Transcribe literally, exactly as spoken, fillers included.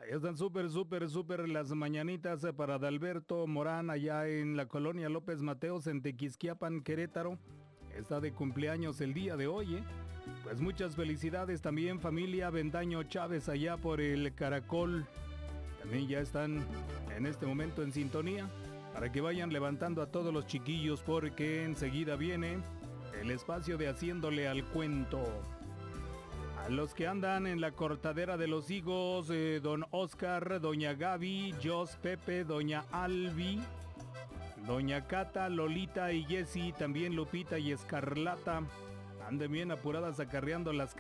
Ahí están súper, súper, súper las mañanitas para Adalberto Morán allá en la colonia López Mateos en Tequisquiapan, Querétaro. Está de cumpleaños el día de hoy, ¿eh? Pues muchas felicidades también, familia Bendaño Chávez allá por el Caracol. También ya están en este momento en sintonía para que vayan levantando a todos los chiquillos porque enseguida viene el espacio de Haciéndole al Cuento. A los que andan en la cortadera de los higos, eh, don Oscar, doña Gaby, Jos, Pepe, doña Albi, doña Cata, Lolita y Jessy, también Lupita y Escarlata. Anden bien apuradas acarreando las